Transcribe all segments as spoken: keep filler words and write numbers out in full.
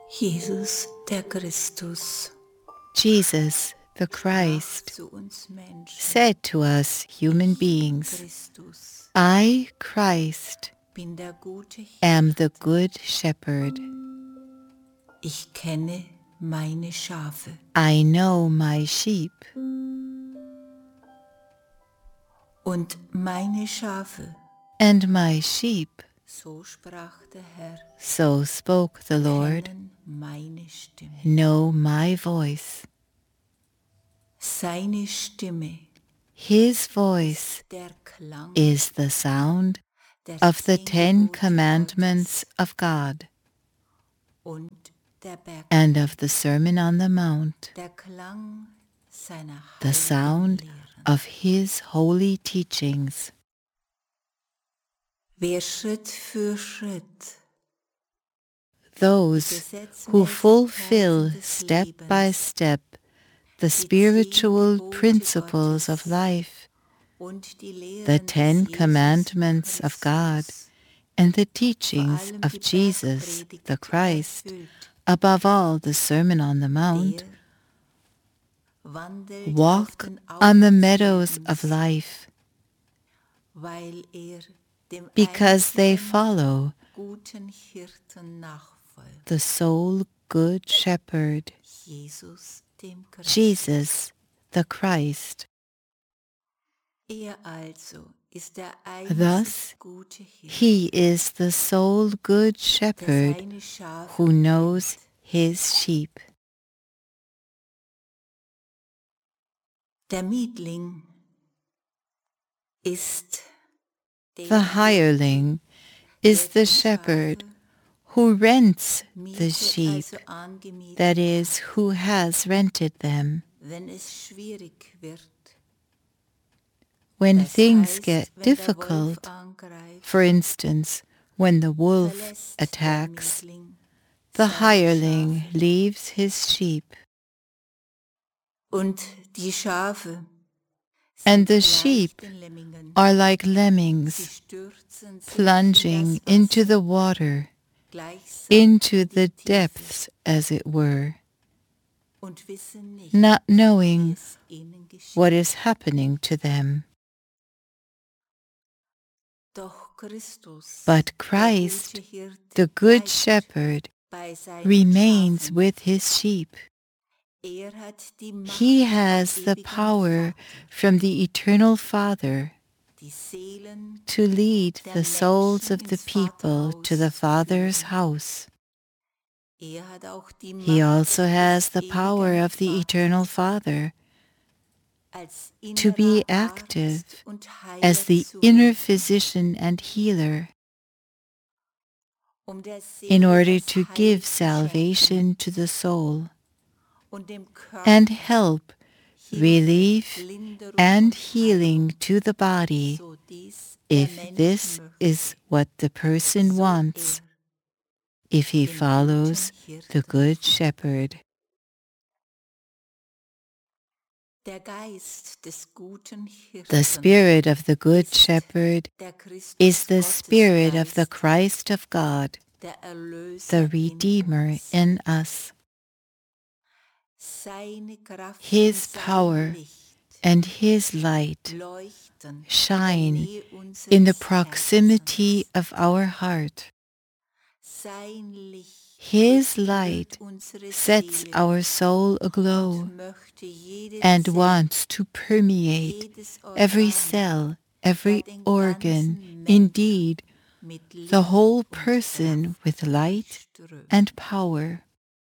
Jesus, der Christus, Jesus, the Christ, said to us human beings, I, Christ, am the good shepherd. Ich kenne meine Schafe. I know my sheep. Und meine Schafe, and my sheep, so sprach der Herr, so spoke the Lord, kennen meine Stimme. know my voice. Seine Stimme, His voice der Klang is the sound der of the zehn Ten Gebote Commandments of God und der Berg, and of the Sermon on the Mount, der Klang seiner the heiligen sound Lehren. of His holy teachings. Wer Schritt für Schritt Those who fulfill step by step the spiritual principles of life, the Ten Commandments of God, and the teachings of Jesus, the Christ, above all the Sermon on the Mount, walk on the meadows of life, because they follow the sole Good Shepherd, Jesus, the Christ. Thus, He is the sole Good Shepherd who knows His sheep. Der Mietling ist The hireling is the shepherd who rents the sheep, that is, who has rented them. wenn es schwierig wird. When things get difficult, for instance, when the wolf attacks, the hireling leaves his sheep, Und die Schafe and the sheep are like lemmings plunging into the water, into the depths, as it were, not knowing what is happening to them. But Christ, the Good Shepherd, remains with His sheep. He has the power from the Eternal Father to lead the souls of the people to the Father's house. He also has the power of the Eternal Father to be active as the inner physician and healer, in order to give salvation to the soul and help, relief, and healing to the body, if this is what the person wants, if he follows the Good Shepherd. The Spirit of the Good Shepherd is the Spirit of the Christ of God, the Redeemer in us. His power and His light shine in the proximity of our heart. His light sets our soul aglow and wants to permeate every cell, every organ, indeed, the whole person with light and power.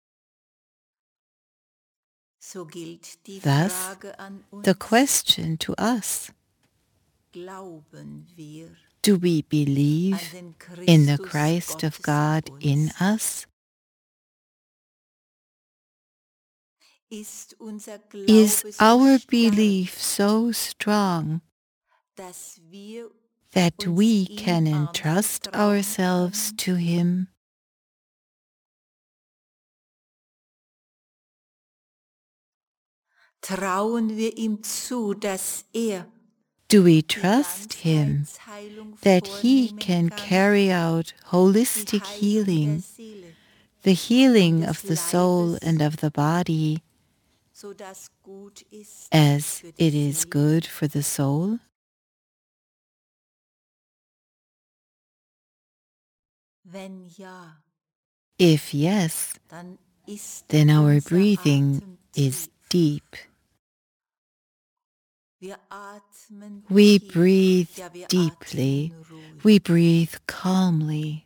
Thus, the question to us: do we believe in the Christ of God in us? Is our belief so strong that we can entrust ourselves to Him? Trauen wir ihm zu, dass er Do we trust Him that He can carry out holistic healing the healing of the soul and of the body, as it is good for the soul? If yes, then our breathing is deep. We breathe deeply. We breathe calmly.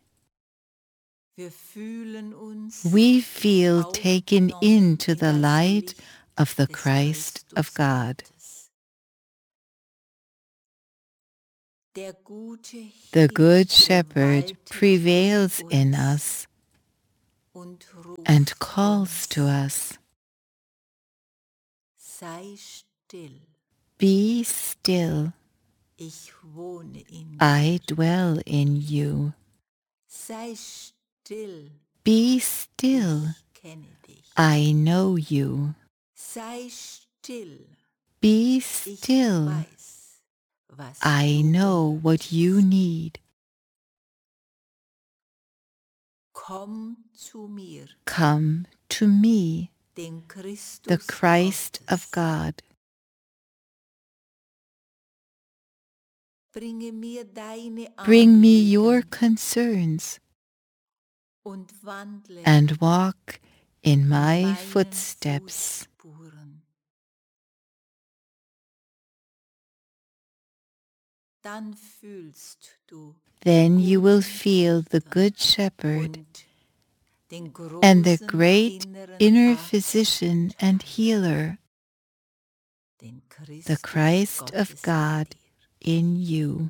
We feel taken into the light of the Christ of God. The Good Shepherd prevails in us and calls to us, "Be still, I dwell in you. Be still, I know you. Be still, I know what you need. Come to me, the Christ of God. Bring me your concerns and walk in my footsteps." Then you will feel the Good Shepherd and the great inner physician and healer, the Christ of God in you.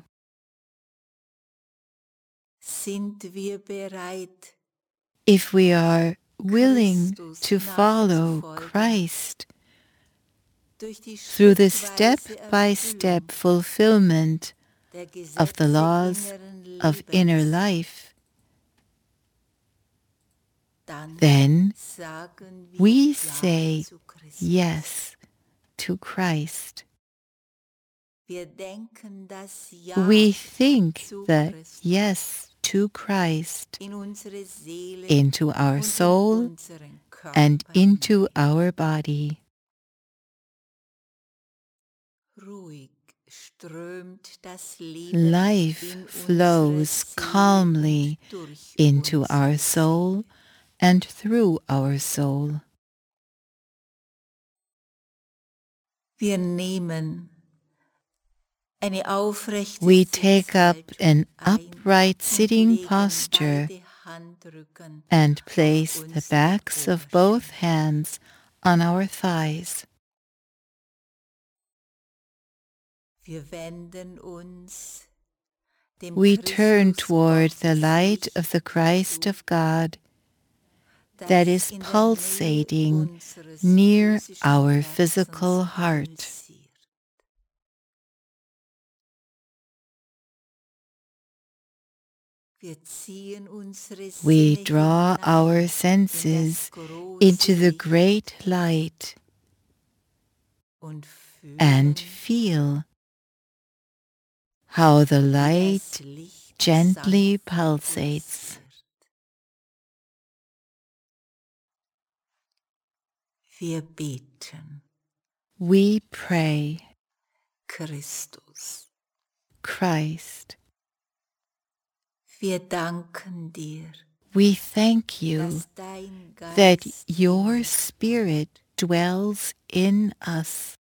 If we are willing to follow Christ through the step-by-step fulfillment of the laws of inner life, then we say yes to Christ. We think the yes to Christ into our soul and into our body. Life flows calmly into our soul and through our soul. We take up an upright sitting posture and place the backs of both hands on our thighs. We turn toward the light of the Christ of God that is pulsating near our physical heart. We draw our senses into the great light and feel how the light gently pulsates. We pray, Christ, we thank you that your Spirit dwells in us.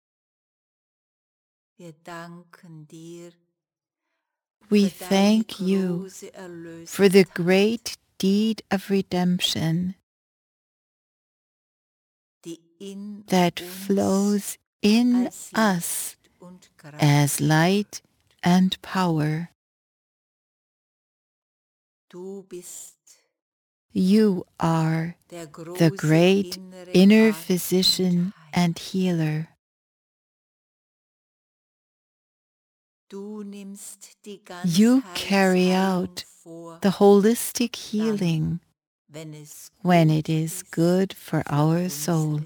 We thank you for the great deed of redemption that flows in us as light and power. You are the great inner physician and healer. You carry out the holistic healing when it is good for our soul.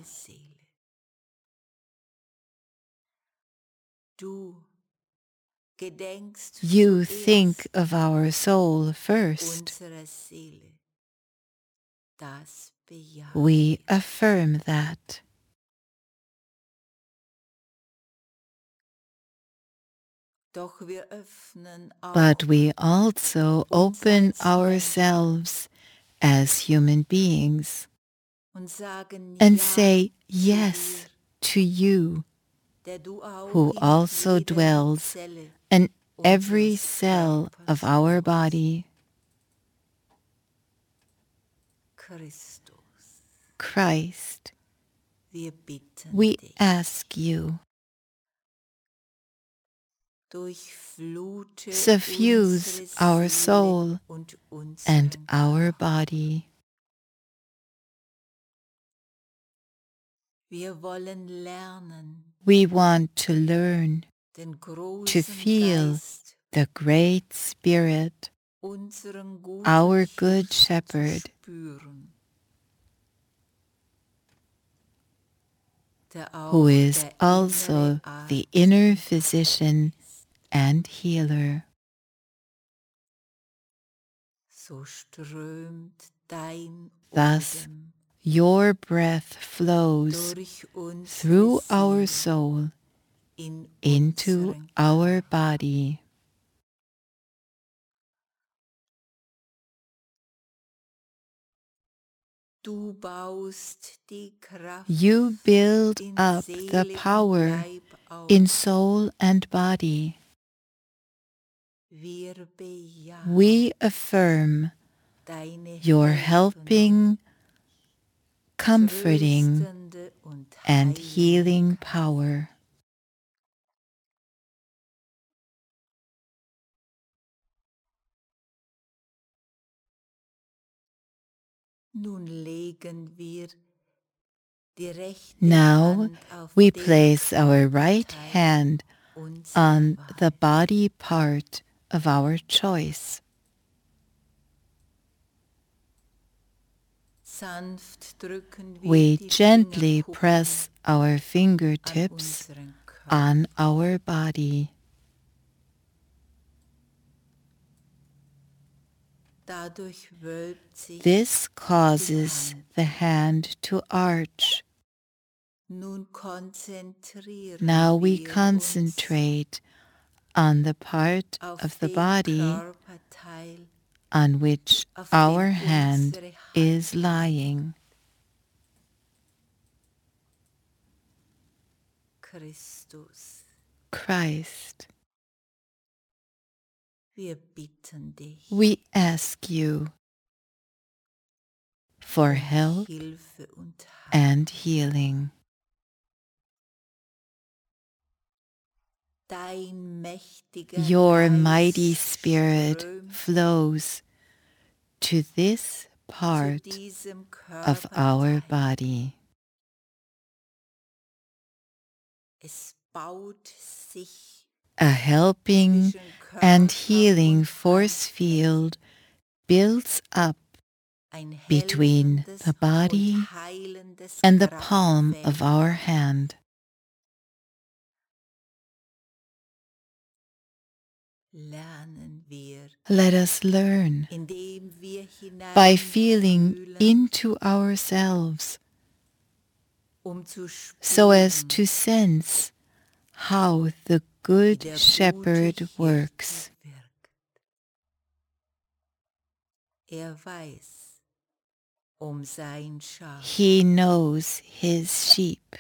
You think of our soul first. Das bejahen We wir. affirm that. Doch wir öffnen auch But we also uns open als ourselves as human beings und sagen and Ja say zu yes dir, to you, der du auch who in also jeder dwells Zelle in every unseres cell of Körpers our wohnst. body. Christus, Christ, wir bitten we dich, ask you, durchflute suffuse unsere our Seele soul und and unseren our Körper. body. Wir wollen lernen, We want to learn den to großen feel Geist, the great Spirit, unseren guten our good Hirten shepherd, zu spüren, der who auch is der also innere the Arzt inner und physician Heiler ist. and healer. So strömt dein Thus, Odem your breath flows durch unsere through our Seele soul in into unseren our Körper. body. Du baust die Kraft You build in up Seele the und power Leib auf. in soul and body. Wir bejahen We affirm deine your helfende, helping, comforting, tröstende und and heilende healing Kraft. power. Nun legen wir die rechte Now Hand auf we den place our right Körperteil hand unserer on the Wahl. body part of our choice. Sanft drücken wir We die gently Fingerkuppen press our an fingertips unseren Körper. on our body. Dadurch wölbt sich This causes die Hand. the hand to arch. Nun konzentrieren Now we wir uns concentrate on the part auf of the den body Körperteil, on which auf our dem hand unsere is Hand lying. Christus, Christ, wir bitten dich we ask you for um help Hilfe und Heilung. and healing. Dein mächtiger Your mighty Geist Spirit strömt flows to this zu part diesem of our Körperteil. body. Es baut sich A helping zwischen and Körper healing und force Handfläche field builds up ein between helfendes the body und heilendes and the palm Kraftfeld. of our hand. Lernen wir, Let us learn indem wir by feeling hineinfühlen, into ourselves um zu so as spüren, to sense how the wie Good der Shepherd gute works. Hirte wirkt. Er weiß um sein Schaf. He knows his sheep.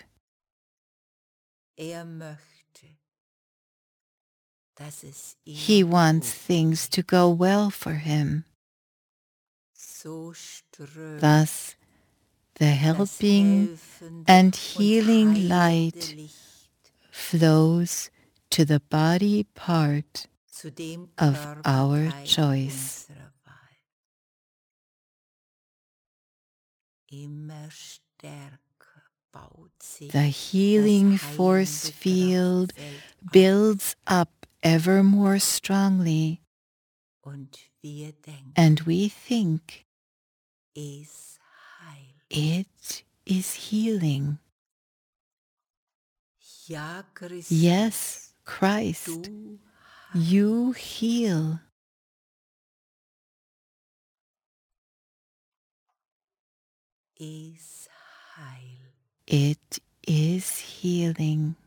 Er möchte, dass es He ihm wants gut things to geht. go well for him. So strömt Thus, the das helping helfende and und healing heilende light Licht flows to the body part zu dem of our Körperteil choice. unserer Wahl. Immer stärker baut sich The healing das force heilende field Kraftfeld auf builds up ever more strongly, und wir denken, and we think es heilt. it is healing. Ja, Christus, Yes, Christ, du you heal. is Heil. It is healing.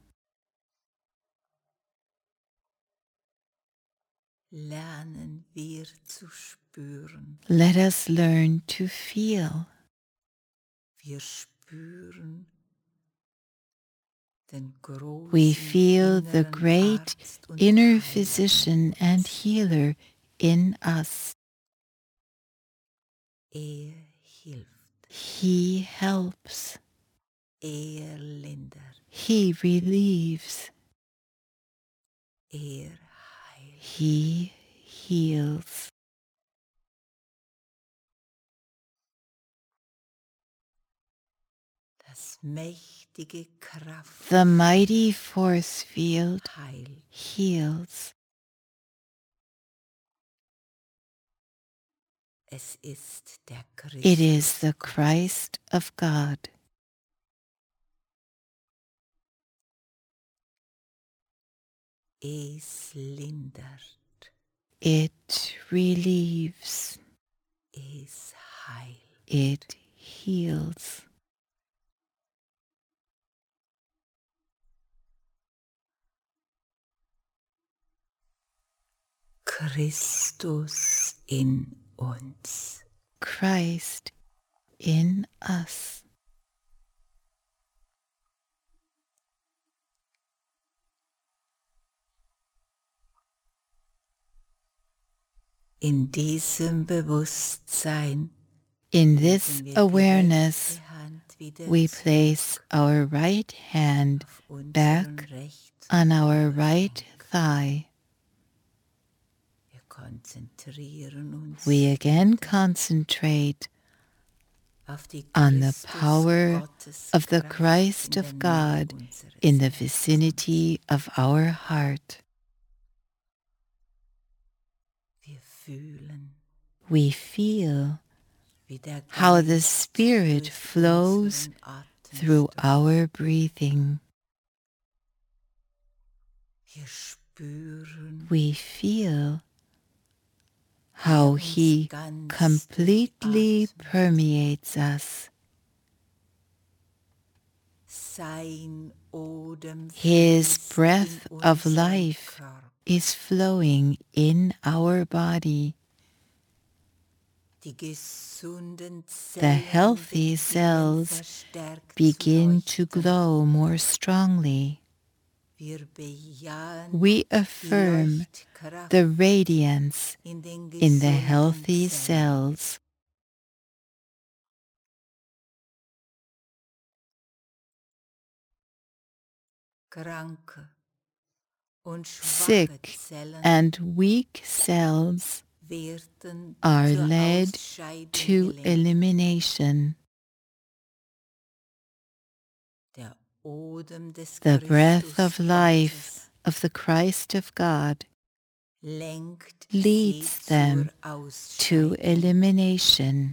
Lernen wir zu spüren. Let us learn to feel. Wir spüren den großen We feel the inneren great Arzt und inner Heiler physician in and uns. healer in us. Er hilft. He helps. Er lindert. He relieves. Er heilt. He heals. Das mächtige Kraft The mighty force field heilt. heals. Es ist der Christus. It is the Christ of God. Es lindert. It relieves. Es heilt. It heals. Christus in uns. Christ in us. In diesem Bewusstsein In this legen wir die awareness, rechte Hand wieder we zurück place our right hand auf unseren back rechten on our right Oberschenkel. thigh. Wir konzentrieren uns We again wieder concentrate auf die on the Christus power Gottes of the Kraft Christ in of der Nähe God unseres in the Herzens. vicinity of our heart. Wir fühlen, We feel wie der how the Geist Spirit durch flows unseren Atem through strömt. our breathing. Wir spüren, We feel wie er how uns He ganz completely durchatmet. permeates us. Sein Odem His fließt breath in of unseren life Körper. is flowing in our body. Die gesunden The Zellen healthy beginnen cells verstärkt zu begin to leuchten. glow more strongly. Wir bejahen We die affirm Leuchtkraft the radiance in den in the gesunden healthy Zellen. cells. Kranke und schwache Sick Zellen and weak cells werden are zur led Ausscheidung to gelenkt. elimination. Der Odem des The breath of Christus life Gottes of the Christ of God lenkt leads sie them zur to Ausscheidung. elimination.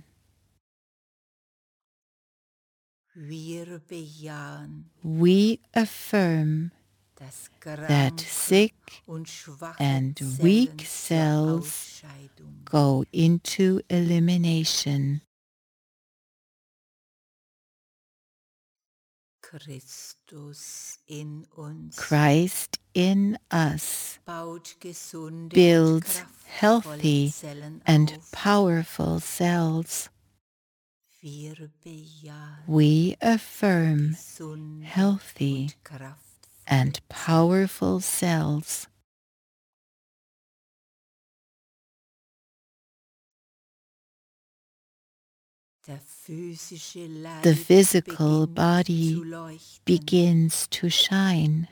Wir bejahen, We affirm dass that kranke sick und schwache and Zellen weak zur cells Ausscheidung. go into elimination. Christus in uns Christ in us baut gesunde builds und kraftvolle healthy Zellen and auf. powerful cells. Wir bejahen We affirm gesunde healthy und kraftvolle and Zellen. powerful cells. Der physische Leib The physical beginnt body zu leuchten. begins to shine.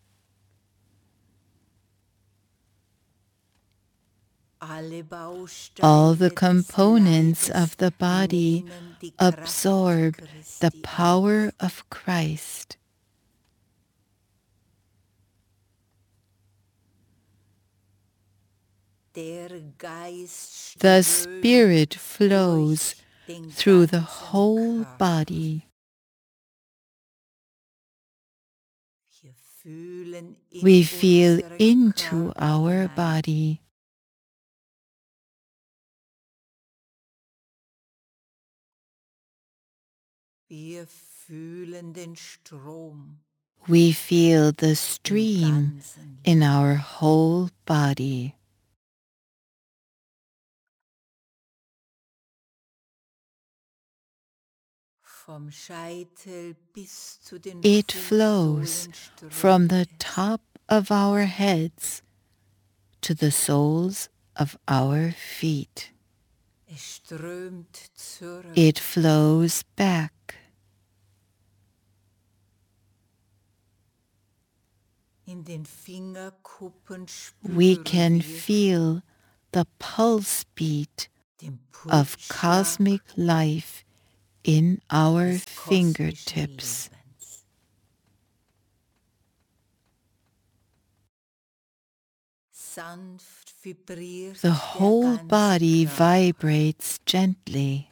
Alle Bausteine All the des components Leibes of the body nehmen die Kraft absorb the Christi power auf. of Christ. Der Geist The strömt Spirit flows durch den through the ganzen whole Körper. body. Wir fühlen in We feel unseren into Körper our hinein. body. Wir fühlen den Strom We feel the im stream ganzen in Leib. our whole body. Vom Scheitel bis zu den It flows Fußsohlen from strömt the es. top of our heads to the soles of our feet. Es strömt zurück. It flows back. In den Fingerkuppen We spüren can wir feel the pulse beat den of Pulsschlag cosmic life in our des kosmischen fingertips. Lebens. Sanft vibriert The der whole ganze body Körper. vibrates gently.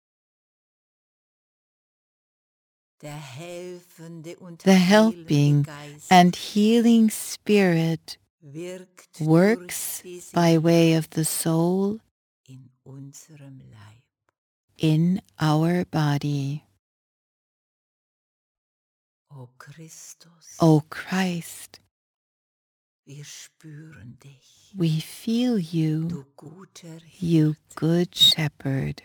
Der helfende und The heilende helping Geist and healing spirit wirkt works durch die by Seele way of the soul in unserem Leib. in our body. O Christus, O Christ, wir spüren dich, we feel you, du guter you Hirte. good shepherd.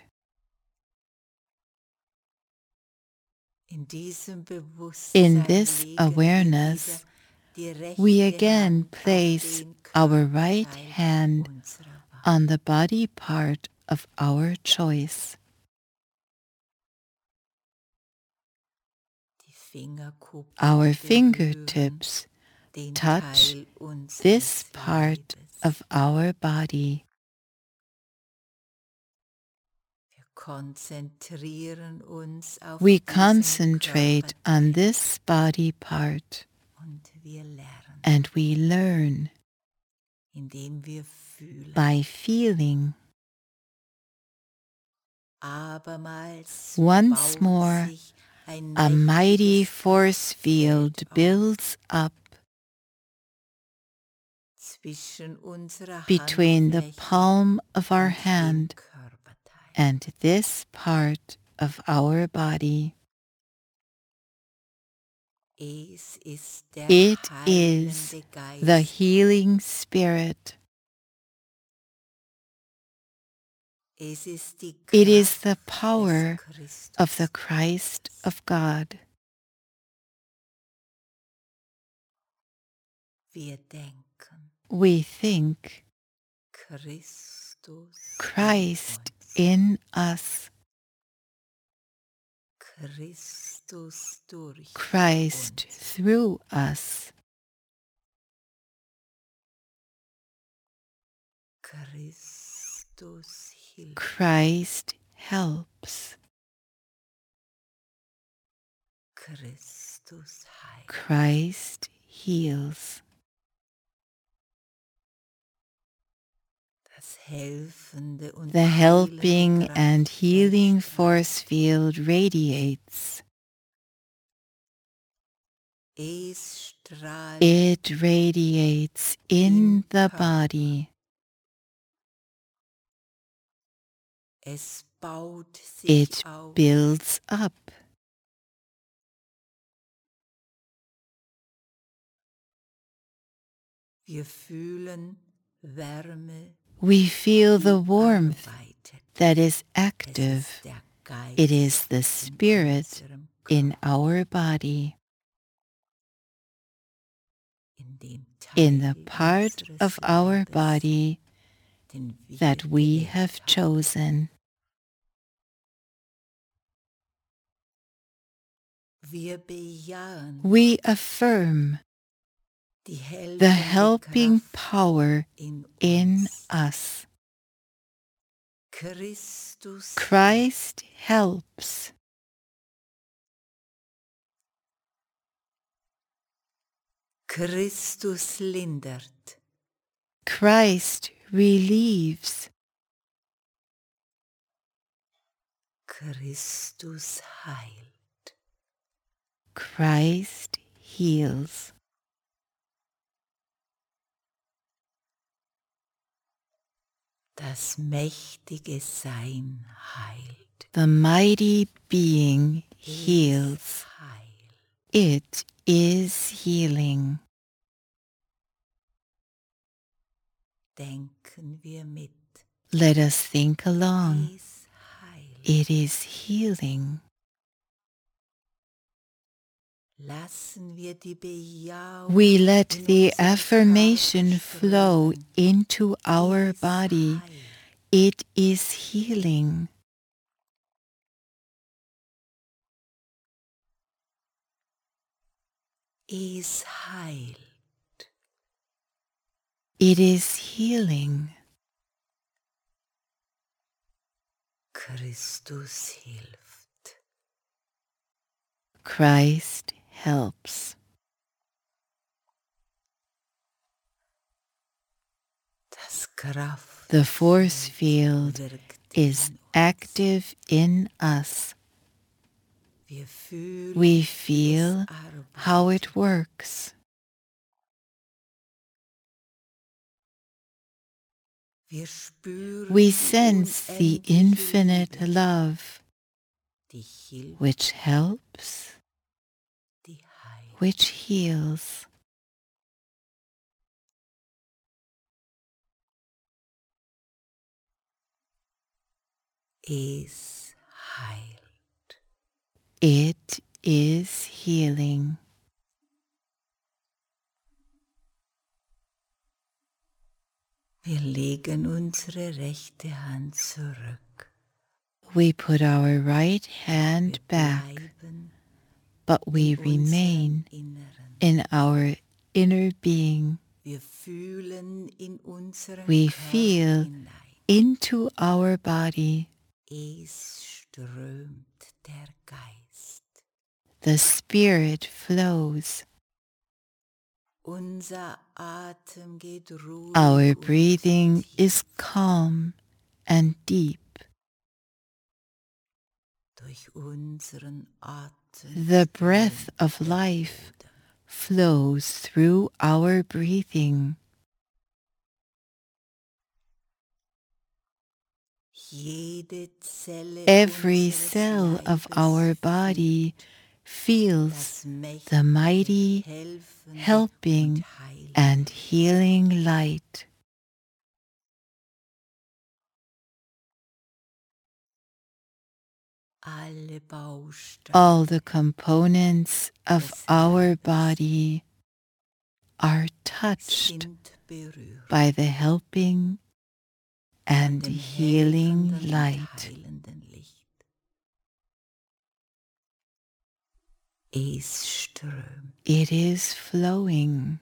In diesem In Bewusstsein this legen wir awareness, wieder die we rechte again Hand auf place den our right Körperteil hand unserer Wahl. on the body part of our choice. Die Fingerkuppen Our berühren fingertips den touch Teil unseres this part Leibes. of our body. Wir konzentrieren uns auf We diesen concentrate on Körperteil this body part und wir lernen, and we learn indem wir fühlen. by feeling. Abermals Once baut more, sich ein a mighty mächtiges force field Kraftfeld auf builds up zwischen unserer between the Handfläche palm of our und dem hand Körperteil. and this part of our body. Es ist der It is heilende Geist, the healing spirit. es ist die It is Kraft the power des Christus. of the Christ of God. Wir denken, We think Christus Christ in uns, in us, Christus durch Christ uns. through us, Christus hilft, Christ helps, Christus heilt. Christ heals. Das helfende und The helping heilende and Kraftfeld healing strahlt. force field radiates. Es strahlt It radiates in Im the Körper. body. Es baut sich It auf. builds up. Wir fühlen Wärme, We feel die the warmth arbeitet. that is Es active. ist der Geist It is the in spirit unserem in Körper, our body, in dem in the Teil part unseres of our Leibes, body den wir that we gewählt have haben. chosen. Wir bejahen We affirm die the helfende helping Kraft power in in uns. us. Christus Christ helps. Christus lindert. Christ relieves. Christus heilt. Christ heals. Das mächtige Sein heilt. The mighty being heals. It is healing. Denken wir mit. Let us think along. Es heilt. It is healing. Lassen wir die Bejahung We let in the unseren affirmation Körper flow strömen. into our Es body. heilt. It is healing. Es heilt. It is healing. Christus hilft. Christ helps. Das Kraft The force field wirkt is in uns. active in us. Wir fühlen, We wie feel es arbeitet. how it works. Wir spüren We die sense the unendliche infinite Liebe, love, die hilft, which helps, die heilt. which heals. Es heilt. It is healing. Wir legen unsere rechte Hand zurück. We put our right hand Wir back, bleiben but we in unserem remain Inneren. in our inner being. Wir fühlen in unseren We Körper feel hinein. into our body. Es strömt der Geist. The Spirit flows. Unser Atem geht ruhig Our und breathing tief. is calm and deep. Durch unseren Atem The breath strömt of der life Boden. flows through our breathing. Jede Zelle Every unseres cell of Leibes our body feels das mächtige, the mighty, helfende helping, und heilende and Licht. healing light. Alle Bausteine All the components of des our Leibes body are touched sind berührt by the helping von and dem healing helfenden und light. heilenden Licht. Es strömt. It is flowing.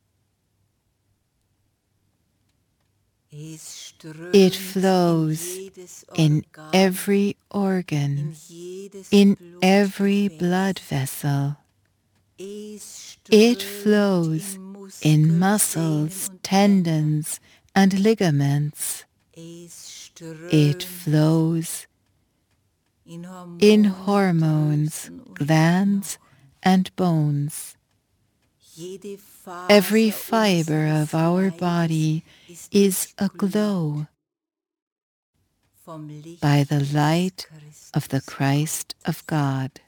Es strömt It flows in jedes in Organ, every in organ, jedes in every Blutgefäß. blood vessel. Es It strömt flows in Muskeln, in Sehnen muscles, und Bänder. tendons, and ligaments. Es It strömt flows in in Hormone, hormones, Drüsen und glands, Knochen. and bones. Jede Faser Every fiber unseres of our Leibes body ist is durchglüht aglow vom Licht by the des light of the Christus Christ Gottes. of God.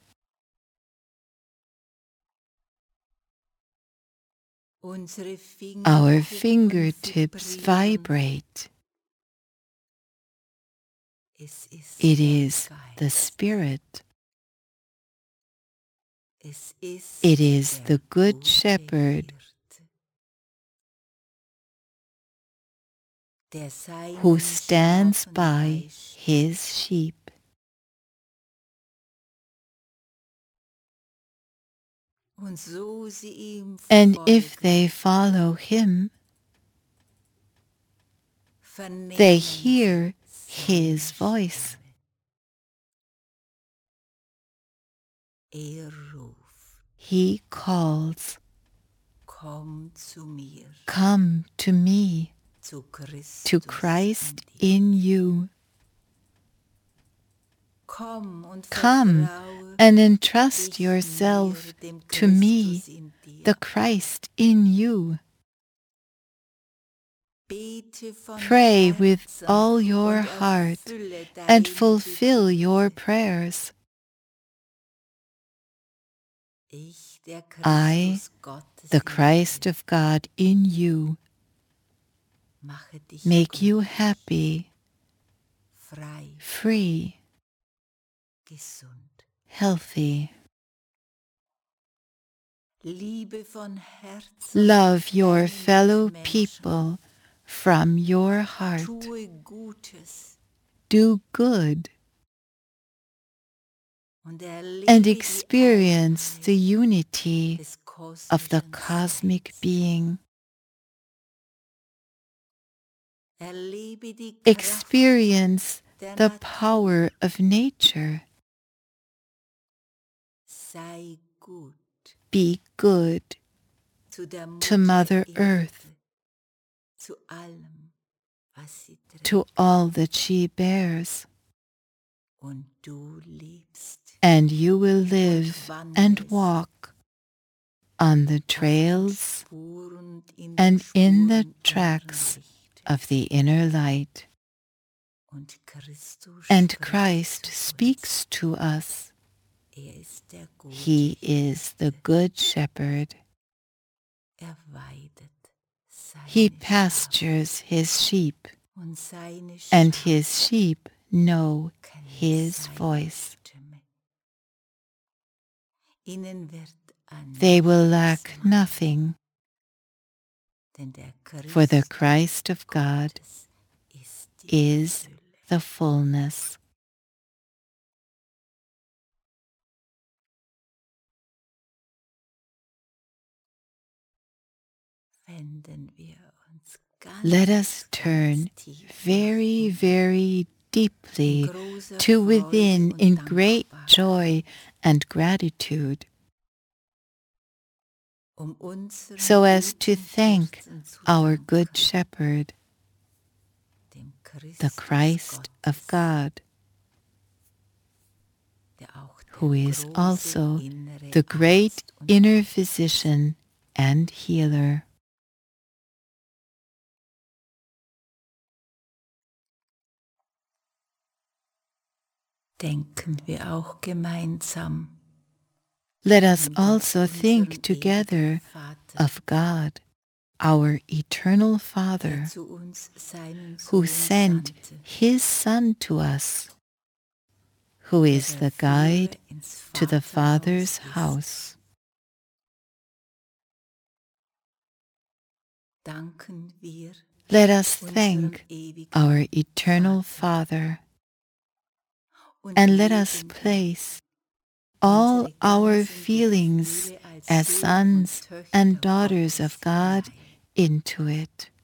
Unsere Our Fingerkuppen fingertips vibrieren. vibrate. Es ist It der is the Geist. Spirit. Es ist It is der the Good gute Shepherd Hirte, der seinen who stands Schafen by beisteht. his sheep. Und so sie ihm And if folgen, they follow him, vernehmen they sie hear seine his voice. Stimme. Er ruft, He calls, komm zu mir, "Come to me, zu Christus to Christ in dir. in you. Komm und Come vertraue and entrust dich yourself mir, dem to me, Christus in dir. the Christ in you. Bete von Pray with Herzen all your und heart erfülle and deine fulfill your Gebete. prayers. Ich, der I, Christus Gottes the in Christ dir, of God in you, mache dich make you glücklich, happy, frei, free, gesund. healthy. Liebe von Herzen Love your deine fellow Mitmenschen. people from your heart. Tue Gutes Do good und erlebe and die experience the Einheit unity des of the kosmischen cosmic Seins. being. Erlebe die Kraft Experience der the Natur. power of nature. Sei gut Be good zu der to Mutter Mother Erde, Earth, zu allem, was sie to trägt. all that she bears, Und du lebst and you will live und and wanderst walk on the auf den trails Spuren in den and in the Spuren tracks inneren Lichtes. of the inner light. Und Christus And spricht Christ zu uns. speaks to us. Er ist der gute He is the Hirte. Good Shepherd. Er weidet seine He Schafe. pastures his sheep, Und seine and Schafe his sheep know kennen his seine voice. Stimme. Ihnen wird an They will nichts lack mangeln, nothing, denn der for the Christ Christ of God Gottes ist die is Fülle. the fullness. Wenden wir uns ganz, Let us ganz turn tief very, nach very deeply in großer to Freude within und in great Dankbarkeit, joy and gratitude, um unserem so as to guten thank Hirten zu our danken, Good Shepherd, dem the Christus Christ of Gottes, God, der auch der who is große also innere the great Arzt und inner Heiler ist. physician and healer. Denken wir auch gemeinsam Let us an Gott, also unseren think together ewigen Vater, of God, our eternal der Father, zu uns seinen who Sohn sent sandte, his Son to us, who der is der the Führer guide ins to the Father's Vaterhaus ist. house. Danken wir Let us unserem thank ewigen our eternal Vater Father, und and let us leben wir place all unsere our ganzen feelings Gefühle als as Söhne und sons Töchter and daughters Gottes of God hinein. into it.